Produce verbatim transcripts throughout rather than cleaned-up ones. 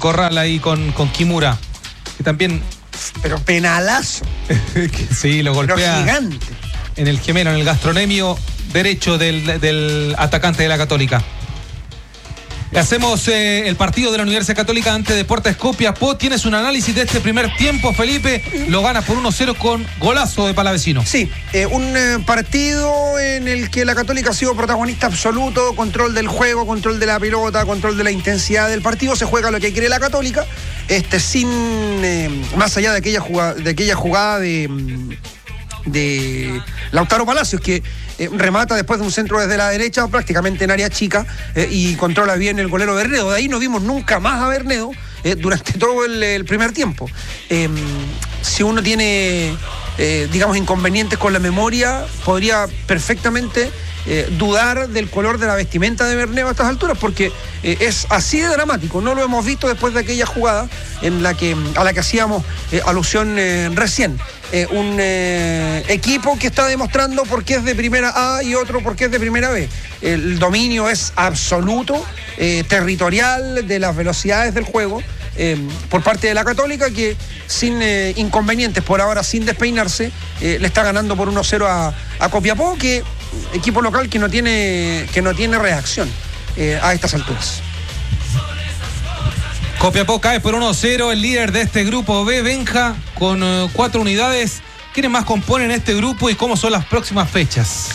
corral ahí con, con Kimura, que también... Pero penalazo. Sí, lo golpea. Pero gigante. En el gemelo, en el gastronemio derecho del, del atacante de la Católica. Hacemos eh, el partido de la Universidad Católica ante Deportes Copiapó. Tienes un análisis de este primer tiempo, Felipe. Lo gana por uno cero con golazo de Palavecino. Sí, eh, un eh, partido en el que la Católica ha sido protagonista absoluto, control del juego, control de la pelota, control de la intensidad del partido. Se juega lo que quiere la Católica, este, sin eh, más allá de aquella jugada, de aquella jugada de, de Lautaro Palacios, que Eh, remata después de un centro desde la derecha, prácticamente en área chica, eh, y controla bien el golero Bernedo. De ahí no vimos nunca más a Bernedo eh, durante todo el, el primer tiempo. Eh, si uno tiene, eh, digamos, inconvenientes con la memoria, podría perfectamente eh, dudar del color de la vestimenta de Bernedo a estas alturas, porque eh, es así de dramático. No lo hemos visto después de aquella jugada en la que, a la que hacíamos eh, alusión eh, recién. Eh, un eh, equipo que está demostrando por qué es de primera A y otro por qué es de primera B. El dominio es absoluto, eh, territorial, de las velocidades del juego, eh, por parte de la Católica, que sin eh, inconvenientes, por ahora sin despeinarse, eh, le está ganando por uno cero a, a Copiapó, que equipo local que no tiene, que no tiene reacción eh, a estas alturas. Copiapó cae por uno cero, el líder de este grupo B, Benja, con uh, cuatro unidades. ¿Quiénes más componen este grupo y cómo son las próximas fechas?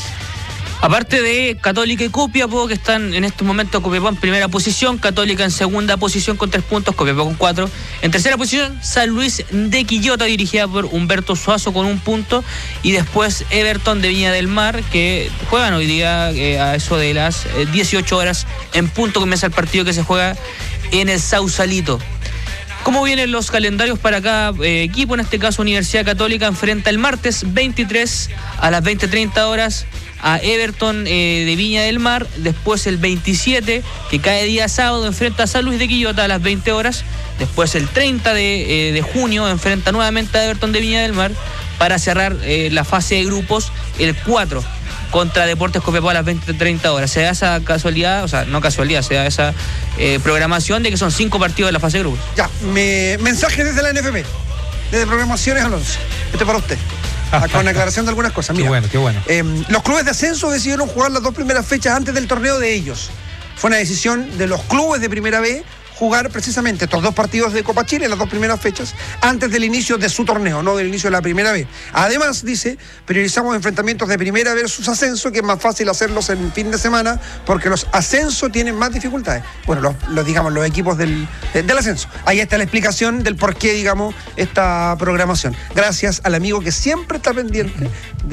Aparte de Católica y Copiapó, que están en estos momentos, Copiapó en primera posición, Católica en segunda posición con tres puntos, Copiapó con cuatro. En tercera posición, San Luis de Quillota, dirigida por Humberto Suazo con un punto. Y después Everton de Viña del Mar, que juegan hoy día eh, a eso de las eh, dieciocho horas en punto. Comienza el partido que se juega en el Sausalito. ¿Cómo vienen los calendarios para cada eh, equipo? En este caso, Universidad Católica enfrenta el martes veintitrés a las veinte treinta horas a Everton eh, de Viña del Mar. Después el veintisiete, que cae día sábado, enfrenta a San Luis de Quillota a las veinte horas. Después el treinta de, eh, de junio enfrenta nuevamente a Everton de Viña del Mar para cerrar eh, la fase de grupos el cuatro contra Deportes Copiapó a las veinte treinta horas. Se da esa casualidad, o sea, no casualidad, se da esa eh, programación de que son cinco partidos de la fase de grupos. Ya, me, mensaje desde la N F P, desde Programaciones Alonso. Este es para usted. Con aclaración de algunas cosas. Mira, qué bueno, qué bueno. Eh, los clubes de ascenso decidieron jugar las dos primeras fechas antes del torneo de ellos. Fue una decisión de los clubes de Primera B jugar precisamente estos dos partidos de Copa Chile, las dos primeras fechas, antes del inicio de su torneo, no del inicio de la Primera B. Además, dice, priorizamos enfrentamientos de Primera versus ascenso, que es más fácil hacerlos en fin de semana, porque los ascensos tienen más dificultades. Bueno, los, los digamos, los equipos del, del ascenso. Ahí está la explicación del por qué, digamos, esta programación. Gracias al amigo que siempre está pendiente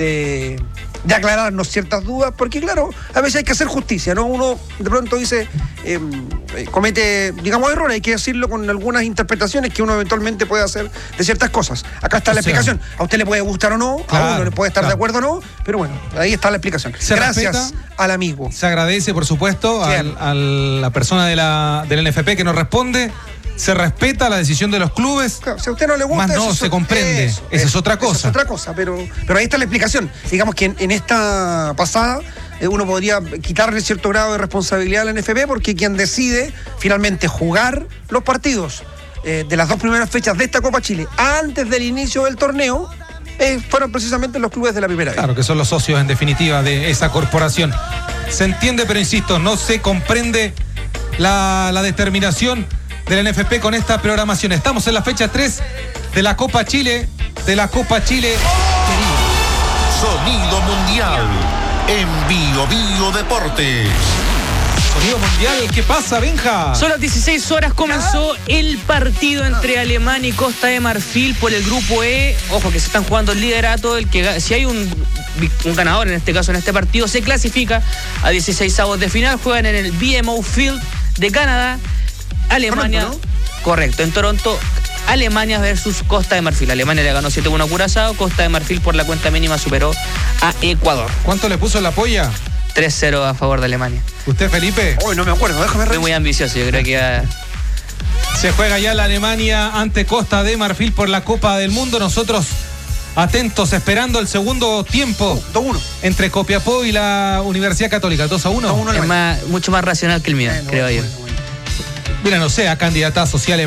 de, de aclararnos ciertas dudas, porque claro, a veces hay que hacer justicia, ¿no? Uno de pronto dice, eh, comete, digamos, errores, hay que decirlo con algunas interpretaciones que uno eventualmente puede hacer de ciertas cosas. Acá está o la sea, explicación. A usted le puede gustar o no, claro, a uno le puede estar claro. de acuerdo o no, pero bueno, ahí está la explicación. Se Gracias respeta, al amigo. Se agradece, por supuesto, al, a la persona de la, del N F P que nos responde. Se respeta la decisión de los clubes. Claro, si a usted no le gusta, más no eso, se comprende. Eso, esa es otra cosa. Esa es otra cosa, pero, pero ahí está la explicación. Digamos que en, en esta pasada eh, uno podría quitarle cierto grado de responsabilidad al N F P, porque quien decide finalmente jugar los partidos eh, de las dos primeras fechas de esta Copa Chile antes del inicio del torneo eh, fueron precisamente los clubes de la Primera B. Claro, que son los socios en definitiva de esa corporación. Se entiende, pero insisto, no se comprende la, la determinación del N F P con esta programación. Estamos en la fecha tres de la Copa Chile, de la Copa Chile. Sonido Mundial en Bio Bio Deportes. Sonido Mundial, ¿qué pasa, Benja? Son las dieciséis horas, comenzó el partido entre Alemania y Costa de Marfil por el grupo E. Ojo que se están jugando el liderato, el que si hay un, un ganador en este caso en este partido se clasifica a dieciséis avos de final. Juegan en el B M O Field de Canadá. Alemania, Toronto, ¿no? Correcto, en Toronto, Alemania versus Costa de Marfil. Alemania le ganó siete uno a Curazao, Costa de Marfil por la cuenta mínima superó a Ecuador. ¿Cuánto le puso la polla? tres cero a favor de Alemania. ¿Usted, Felipe? Uy, no me acuerdo, déjame revisar. Muy, muy ambicioso, yo creo que ya... Se juega ya la Alemania ante Costa de Marfil por la Copa del Mundo. Nosotros atentos, esperando el segundo tiempo dos uno entre Copiapó y la Universidad Católica. dos a uno. Es más, mucho más racional que el mío, bueno, creo bueno, yo. bueno, bueno. Mira, no sé, a candidatazo social.